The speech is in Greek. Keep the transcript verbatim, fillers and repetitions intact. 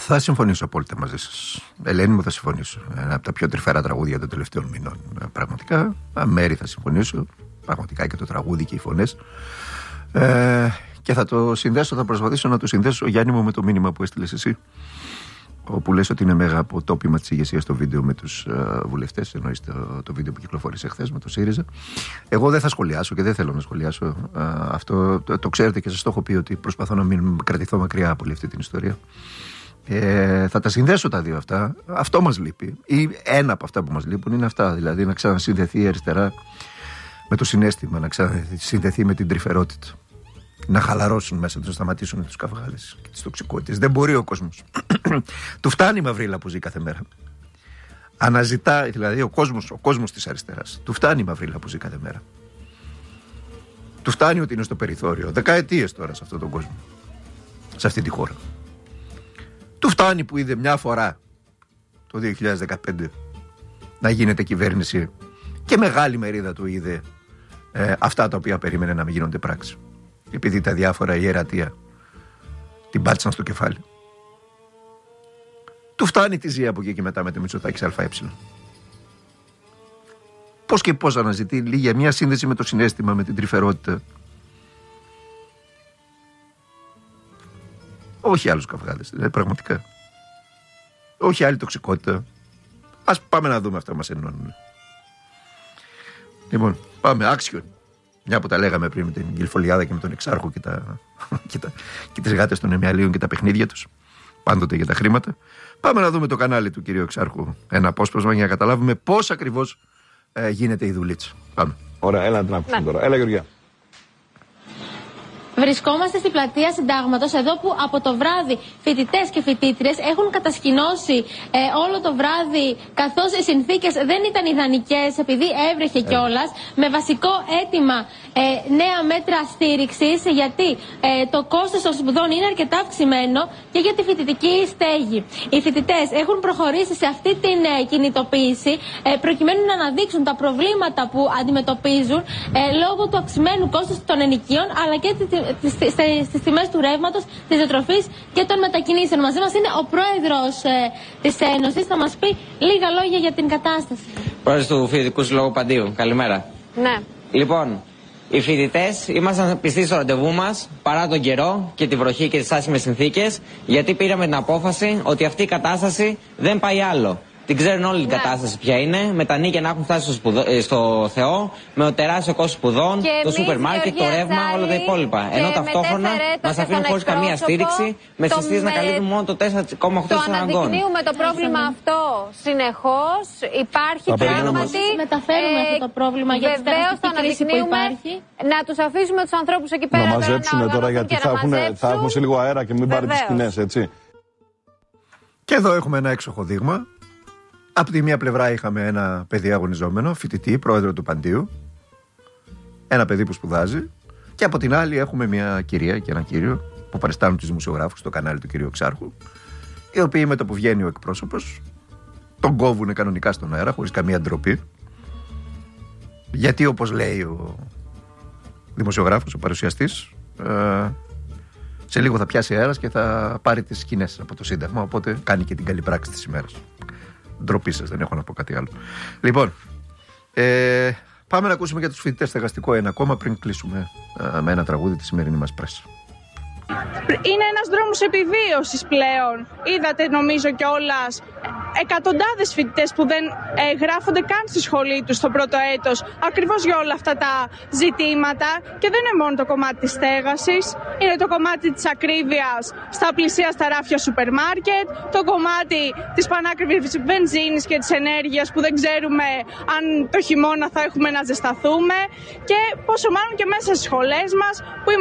Θα συμφωνήσω απόλυτα μαζί σας. Ελένη μου, θα συμφωνήσω. Ένα από τα πιο τρυφερά τραγούδια των τελευταίων μηνών. Πραγματικά. Μέρη, θα συμφωνήσω. Πραγματικά και το τραγούδι και οι φωνές. Ε, και θα το συνδέσω, θα προσπαθήσω να το συνδέσω, Γιάννη μου, με το μήνυμα που έστειλες εσύ. Όπου λες ότι είναι μέγα αποτόπιμα της ηγεσίας το βίντεο με τους uh, βουλευτές. Εννοείς το, το βίντεο που κυκλοφόρησε χθες με το ΣΥΡΙΖΑ. Εγώ δεν θα σχολιάσω και δεν θέλω να σχολιάσω. Uh, αυτό το, το ξέρετε και σας το έχω πει ότι προσπαθώ να μην κρατηθώ μακριά από όλη αυτή την ιστορία. Ε, θα τα συνδέσω τα δύο αυτά. Αυτό μας λείπει. Ή ένα από αυτά που μας λείπουν είναι αυτά. Δηλαδή να ξανασυνδεθεί η αριστερά με το συναίσθημα, να ξανασυνδεθεί με την τρυφερότητα. Να χαλαρώσουν μέσα τους, να σταματήσουν τους καυγάδες και τις τοξικότητες. Δεν μπορεί ο κόσμος. Του φτάνει η μαυρίλα που ζει κάθε μέρα. Αναζητά, δηλαδή ο κόσμος, ο κόσμος της αριστεράς. Του φτάνει η μαυρίλα που ζει κάθε μέρα. Του φτάνει ότι είναι στο περιθώριο. Δεκαετίες τώρα σε αυτόν τον κόσμο. Σε αυτή τη χώρα. Του φτάνει που είδε μια φορά το δύο χιλιάδες δεκαπέντε να γίνεται κυβέρνηση και μεγάλη μερίδα του είδε ε, αυτά τα οποία περίμενε να μην γίνονται πράξη. Επειδή τα διάφορα ιερατεία την πάτσαν στο κεφάλι. Του φτάνει τη ζει από εκεί και μετά με το Μητσοτάκη ΑΕ. Πώς και πώς αναζητεί λίγη μια σύνδεση με το συναίσθημα, με την τρυφερότητα. Όχι άλλους καυγάδες, δηλαδή πραγματικά. Όχι άλλη τοξικότητα. Ας πάμε να δούμε αυτά που μας ενώνουν. Λοιπόν, πάμε, άξιον. Μια που τα λέγαμε πριν με την Κυλφολιάδα και με τον Εξάρχο και, τα, και, τα, και τις γάτες των Εμιαλίων και τα παιχνίδια τους, πάντοτε για τα χρήματα. Πάμε να δούμε το κανάλι του κυρίου Εξάρχου. Ένα απόσπασμα για να καταλάβουμε πώς ακριβώς ε, γίνεται η δουλίτσα. Πάμε. Ωραία, έλα να την ακούσουμε τώρα. Έλα, Γεωργία. Βρισκόμαστε στην πλατεία Συντάγματος, εδώ που από το βράδυ φοιτητές και φοιτήτριες έχουν κατασκηνώσει ε, όλο το βράδυ, καθώς οι συνθήκες δεν ήταν ιδανικές επειδή έβρεχε ε. κιόλας, με βασικό αίτημα ε, νέα μέτρα στήριξης, γιατί ε, το κόστος των σπουδών είναι αρκετά αυξημένο και για τη φοιτητική στέγη. Οι φοιτητές έχουν προχωρήσει σε αυτή την ε, κινητοποίηση ε, προκειμένου να αναδείξουν τα προβλήματα που αντιμετωπίζουν ε, λόγω του αυξημένου κόστους των ενοικίων, αλλά και τη στις τιμές του ρεύματος, της διατροφής και των μετακινήσεων. Μαζί μας είναι ο πρόεδρος ε, της Ένωσης. Θα μας πει λίγα λόγια για την κατάσταση. Πρόεδρος του Φοιτητικού Συλλόγου Παντίου. Καλημέρα. Ναι. Λοιπόν, οι φοιτητές ήμασταν πιστοί στο ραντεβού μας παρά τον καιρό και τη βροχή και τις άσχημες συνθήκες, γιατί πήραμε την απόφαση ότι αυτή η κατάσταση δεν πάει άλλο. Την ξέρουν όλη την ναι. κατάσταση ποια είναι, με τα νίκια να έχουν φτάσει στο, σπουδο... στο Θεό, με το τεράστιο κόστος σπουδών, το σούπερ μάρκετ, το ρεύμα, όλα τα υπόλοιπα. Ενώ ταυτόχρονα μας αφήνουν χωρίς καμία στήριξη, με συστήσεις με... να καλύπτουν μόνο το τέσσερα κόμμα οκτώ τοις εκατό των αναγκών. Το αναδεικνύουμε το πρόβλημα αυτό συνεχώς, υπάρχει πράγματι. Μεταφέρουμε ε, αυτό το πρόβλημα για την τεράστια κρίση που υπάρχει. Να τους αφήσουμε τους ανθρώπους εκεί πέρα να μαζέψουν τώρα, γιατί θα έχουμε σε λίγο αέρα και μην πάρει τις σκηνές, έτσι. Και εδώ έχουμε ένα έξοχο δείγμα. Από τη μία πλευρά είχαμε ένα παιδί αγωνιζόμενο, φοιτητή, πρόεδρο του Παντίου, ένα παιδί που σπουδάζει, και από την άλλη έχουμε μια κυρία και ένα κύριο που παριστάνουν τους δημοσιογράφους στο κανάλι του κυρίου Εξάρχου, οι οποίοι με το που βγαίνει ο εκπρόσωπος τον κόβουν κανονικά στον αέρα χωρίς καμία ντροπή, γιατί όπως λέει ο δημοσιογράφος, ο παρουσιαστής, ε, σε λίγο θα πιάσει αέρας και θα πάρει τις σκηνές από το Σύνταγμα, οπότε κάνει και την καλή πράξη της ημέρας. Ντροπή σας, δεν έχω να πω κάτι άλλο. Λοιπόν, ε, πάμε να ακούσουμε για τους φοιτητές στεγαστικό ένα ακόμα πριν κλείσουμε ε, με ένα τραγούδι τη σημερινή μας πρέση. Είναι ένας δρόμος επιβίωσης πλέον. Είδατε νομίζω κιόλας εκατοντάδες φοιτητές που δεν ε, γράφονται καν στη σχολή τους στο πρώτο έτος, ακριβώς για όλα αυτά τα ζητήματα. Και δεν είναι μόνο το κομμάτι της στέγασης, είναι το κομμάτι της ακρίβειας στα πλησία στα ράφια σούπερ μάρκετ, το κομμάτι της πανάκριβης βενζίνης και της ενέργειας που δεν ξέρουμε αν το χειμώνα θα έχουμε να ζεσταθούμε, και πόσο μάλλον και μέσα στις σχολές μας που